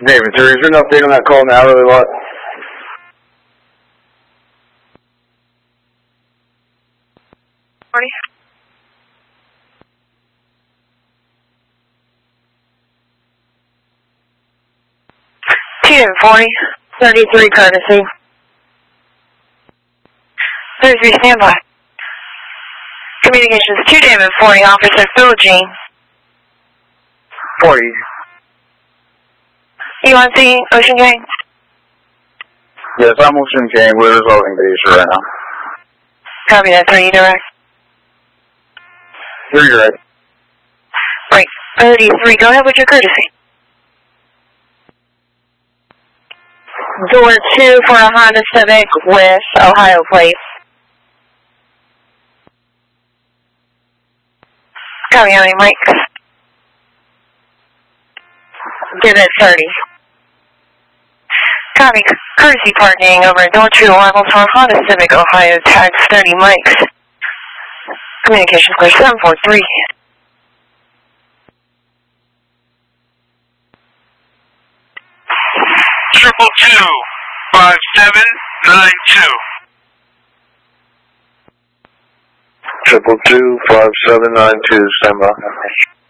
David, sir, is there an update on that call now, really what? TM40, 33 courtesy. 33 standby. Communications 2 David 40, Officer Phil Jean. 40. UNC Ocean Gang? Yes, I'm Ocean Gang. We're resolving the issue right now. Copy that, 3 direct. You're right. Right, 33, go ahead with your courtesy. Door 2 for a Honda Civic with Ohio plates. Copy, how many mics? Give it 30. Copy, courtesy parking over door 2 arrival for Honda Civic Ohio, tags 30 mics. Communications clear 743. Triple 25792. 222-5792, stand by.